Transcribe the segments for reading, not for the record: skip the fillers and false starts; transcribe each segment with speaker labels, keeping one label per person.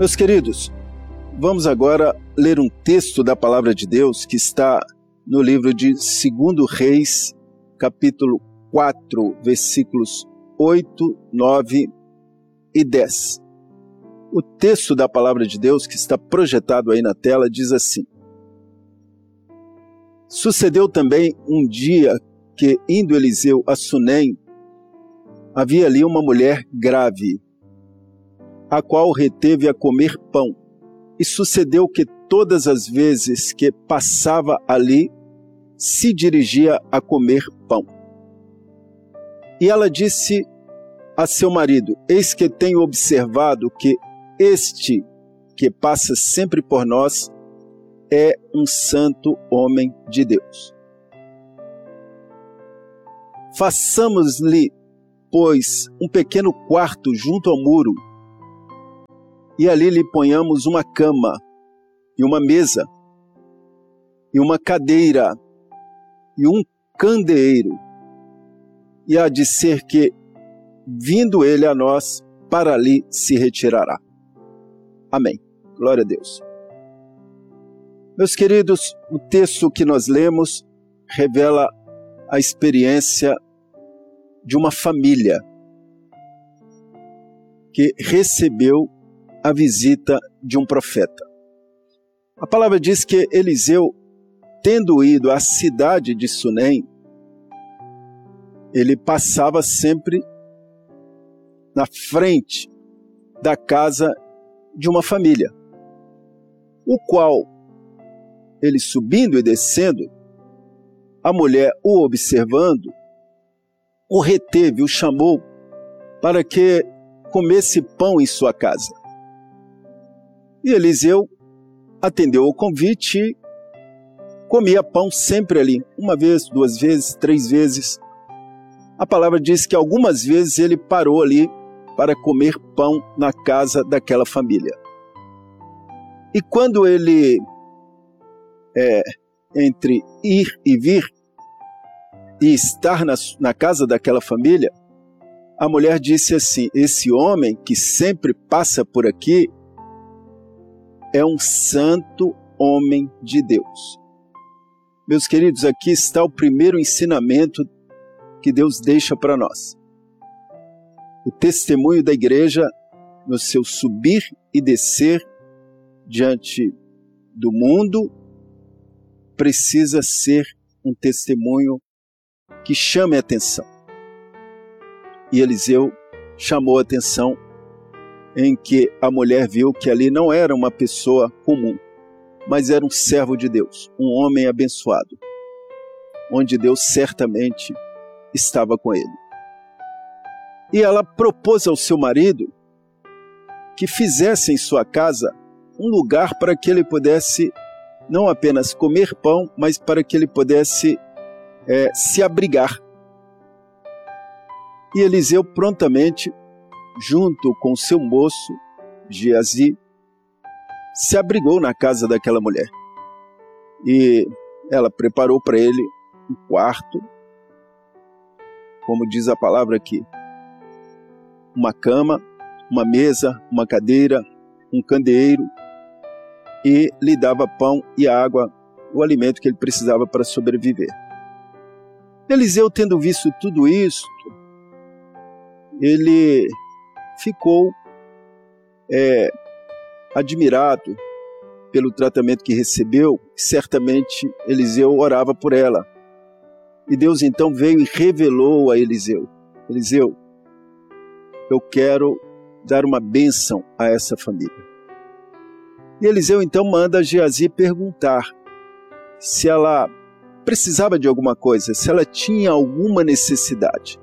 Speaker 1: Meus queridos, vamos agora ler um texto da Palavra de Deus que está no livro de 2 Reis, capítulo 4, versículos 8, 9 e 10. O texto da Palavra de Deus que está projetado aí na tela diz assim: Sucedeu também um dia que, indo Eliseu a Sunem, havia ali uma mulher grave, a qual reteve a comer pão. E sucedeu que todas as vezes que passava ali, se dirigia a comer pão. E ela disse a seu marido: Eis que tenho observado que este que passa sempre por nós é um santo homem de Deus. Façamos-lhe, pois, um pequeno quarto junto ao muro, e ali lhe ponhamos uma cama, e uma mesa, e uma cadeira, e um candeeiro. E há de ser que, vindo ele a nós, para ali se retirará. Amém. Glória a Deus. Meus queridos, o texto que nós lemos revela a experiência de uma família que recebeu a visita de um profeta. A palavra diz que Eliseu, tendo ido à cidade de Sunem, ele passava sempre na frente da casa de uma família, o qual, ele subindo e descendo, a mulher o observando, o reteve, o chamou para que comesse pão em sua casa. E Eliseu atendeu ao convite e comia pão sempre ali, uma vez, duas vezes, três vezes. A palavra diz que algumas vezes ele parou ali para comer pão na casa daquela família. E quando ele, entre ir e vir, e estar na casa daquela família, a mulher disse assim: esse homem que sempre passa por aqui é um santo homem de Deus. Meus queridos, aqui está o primeiro ensinamento que Deus deixa para nós. O testemunho da igreja no seu subir e descer diante do mundo precisa ser um testemunho que chame a atenção. E Eliseu chamou a atenção em que a mulher viu que ali não era uma pessoa comum, mas era um servo de Deus, um homem abençoado, onde Deus certamente estava com ele. E ela propôs ao seu marido que fizesse em sua casa um lugar para que ele pudesse não apenas comer pão, mas para que ele pudesse se abrigar. E Eliseu prontamente, junto com seu moço, Geazi, se abrigou na casa daquela mulher. E ela preparou para ele um quarto, como diz a palavra aqui, uma cama, uma mesa, uma cadeira, um candeeiro, e lhe dava pão e água, o alimento que ele precisava para sobreviver. Eliseu, tendo visto tudo isso, ele ficou admirado pelo tratamento que recebeu. Certamente Eliseu orava por ela. E Deus então veio e revelou a Eliseu: Eliseu, eu quero dar uma bênção a essa família. E Eliseu então manda Geazi perguntar se ela precisava de alguma coisa, se ela tinha alguma necessidade.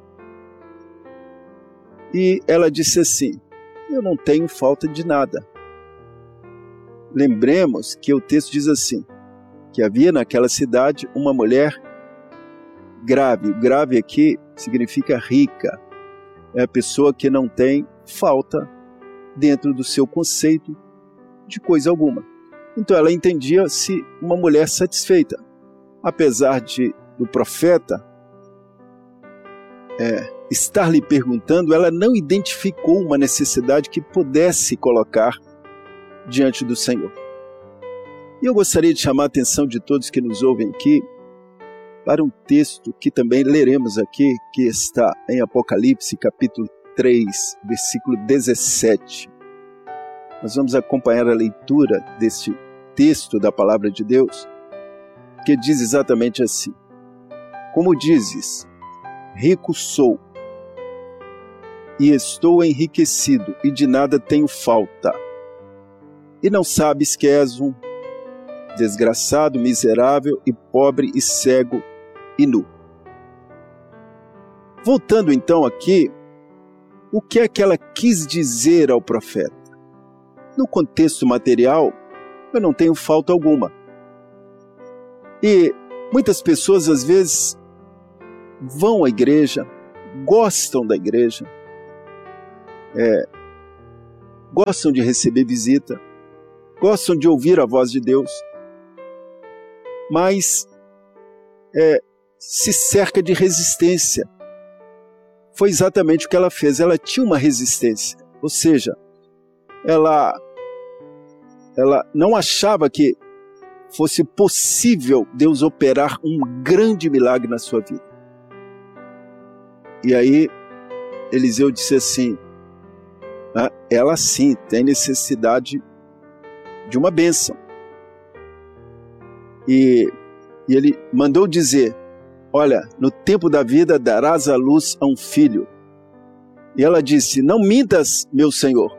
Speaker 1: E ela disse assim: eu não tenho falta de nada. Lembremos que o texto diz assim, que havia naquela cidade uma mulher grave. Grave aqui significa rica. É a pessoa que não tem falta dentro do seu conceito de coisa alguma. Então ela entendia-se uma mulher satisfeita. Apesar do profeta estar lhe perguntando, ela não identificou uma necessidade que pudesse colocar diante do Senhor. E eu gostaria de chamar a atenção de todos que nos ouvem aqui para um texto que também leremos aqui, que está em Apocalipse, capítulo 3, versículo 17. Nós vamos acompanhar a leitura deste texto da palavra de Deus, que diz exatamente assim: como dizes, rico sou, e estou enriquecido, e de nada tenho falta, e não sabes que és um desgraçado, miserável e pobre e cego e nu. Voltando então aqui, o que é que ela quis dizer ao profeta? No contexto material, eu não tenho falta alguma. E muitas pessoas às vezes vão à igreja, gostam da igreja, gostam de receber visita, gostam de ouvir a voz de Deus, mas se cerca de resistência. Foi exatamente o que ela fez. Ela tinha uma resistência, ou seja, ela não achava que fosse possível Deus operar um grande milagre na sua vida. E aí Eliseu disse assim: ela sim tem necessidade de uma bênção. E ele mandou dizer: olha, no tempo da vida darás à luz a um filho. E ela disse: não mintas, meu senhor.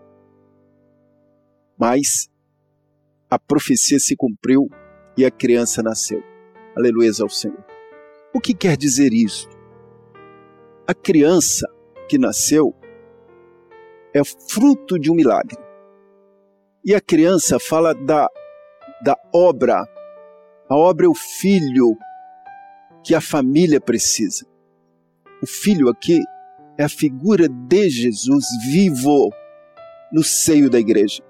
Speaker 1: Mas a profecia se cumpriu e a criança nasceu. Aleluia ao Senhor. O que quer dizer isso? A criança que nasceu é fruto de um milagre. E a criança fala da obra. A obra é o filho que a família precisa. O filho aqui é a figura de Jesus vivo no seio da igreja.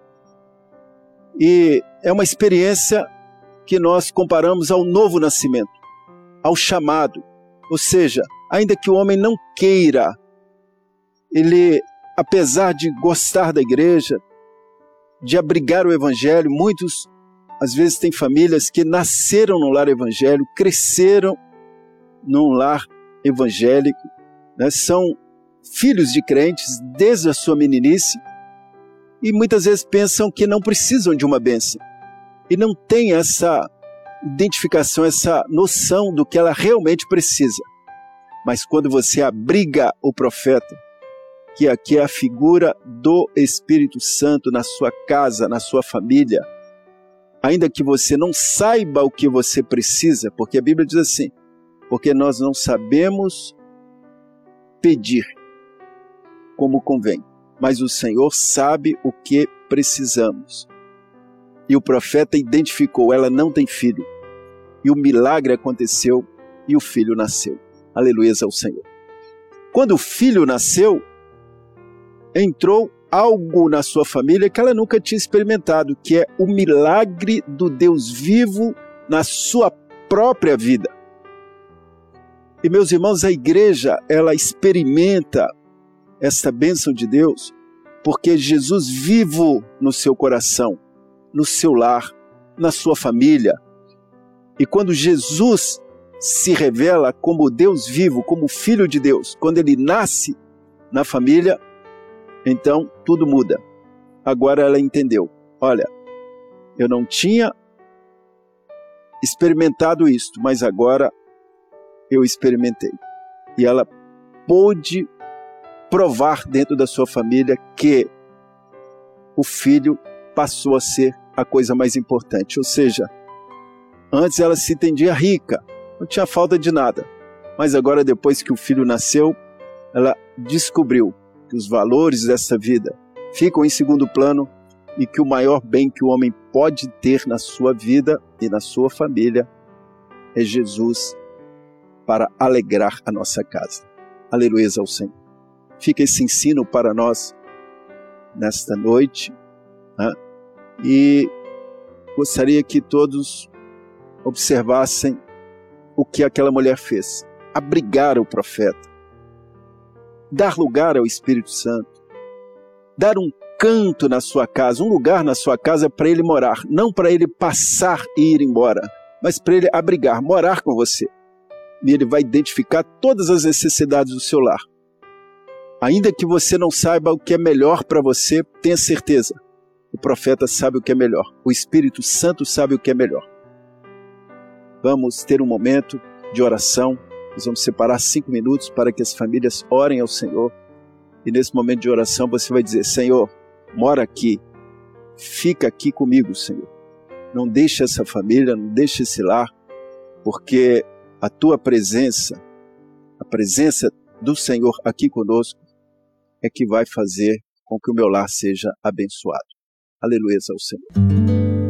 Speaker 1: E é uma experiência que nós comparamos ao novo nascimento, ao chamado. Ou seja, ainda que o homem não queira, ele, apesar de gostar da igreja, de abrigar o evangelho, muitos, às vezes, têm famílias que nasceram no lar evangélico, cresceram num lar evangélico, né? São filhos de crentes desde a sua meninice e muitas vezes pensam que não precisam de uma bênção e não têm essa identificação, essa noção do que ela realmente precisa. Mas quando você abriga o profeta, que aqui é a figura do Espírito Santo na sua casa, na sua família, ainda que você não saiba o que você precisa, porque a Bíblia diz assim: porque nós não sabemos pedir como convém, mas o Senhor sabe o que precisamos. E o profeta identificou: ela não tem filho. E o milagre aconteceu e o filho nasceu. Aleluia ao Senhor. Quando o filho nasceu, entrou algo na sua família que ela nunca tinha experimentado, que é o milagre do Deus vivo na sua própria vida. E meus irmãos, a igreja, ela experimenta esta bênção de Deus porque Jesus vivo no seu coração, no seu lar, na sua família. E quando Jesus se revela como Deus vivo, como Filho de Deus, quando ele nasce na família, então tudo muda. Agora ela entendeu: olha, eu não tinha experimentado isto, mas agora eu experimentei. E ela pôde provar dentro da sua família que o filho passou a ser a coisa mais importante. Ou seja, antes ela se entendia rica, não tinha falta de nada. Mas agora, depois que o filho nasceu, ela descobriu que os valores dessa vida ficam em segundo plano e que o maior bem que o homem pode ter na sua vida e na sua família é Jesus, para alegrar a nossa casa. Aleluia ao Senhor. Fica esse ensino para nós nesta noite, né? E gostaria que todos observassem o que aquela mulher fez: abrigar o profeta, dar lugar ao Espírito Santo, dar um canto na sua casa, um lugar na sua casa para ele morar, não para ele passar e ir embora, mas para ele abrigar, morar com você. E ele vai identificar todas as necessidades do seu lar. Ainda que você não saiba o que é melhor para você, tenha certeza, o profeta sabe o que é melhor, o Espírito Santo sabe o que é melhor. Vamos ter um momento de oração, nós vamos separar 5 minutos para que as famílias orem ao Senhor. E nesse momento de oração você vai dizer: Senhor, mora aqui, fica aqui comigo, Senhor. Não deixe essa família, não deixe esse lar, porque a tua presença, a presença do Senhor aqui conosco, é que vai fazer com que o meu lar seja abençoado. Aleluia ao Senhor.